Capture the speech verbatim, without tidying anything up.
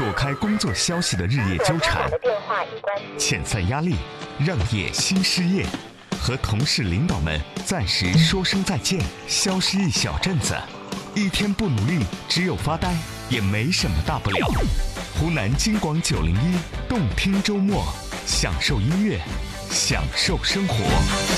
躲开工作消息的日夜纠缠，遣散压力，让业新失业，和同事领导们暂时说声再见，消失一小阵子，一天不努力，只有发呆，也没什么大不了。湖南金广九零一动听周末，享受音乐，享受生活。